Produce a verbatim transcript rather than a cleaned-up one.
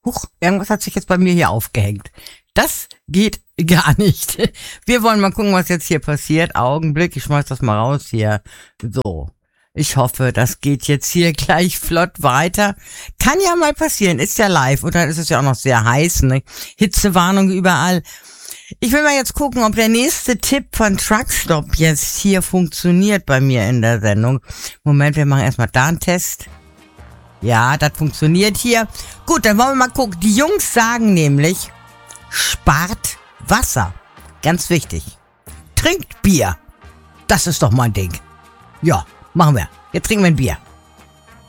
Huch, irgendwas hat sich jetzt bei mir hier aufgehängt. Das geht gar nicht. Wir wollen mal gucken, was jetzt hier passiert. Augenblick, ich schmeiß das mal raus hier. So. Ich hoffe, das geht jetzt hier gleich flott weiter. Kann ja mal passieren, ist ja live und dann ist es ja auch noch sehr heiß, ne? Hitzewarnung überall. Ich will mal jetzt gucken, ob der nächste Tipp von Truckstop jetzt hier funktioniert bei mir in der Sendung. Moment, wir machen erstmal da einen Test. Ja, das funktioniert hier. Gut, dann wollen wir mal gucken. Die Jungs sagen nämlich, spart Wasser. Ganz wichtig. Trinkt Bier. Das ist doch mein Ding. Ja. Machen wir. Jetzt trinken wir ein Bier.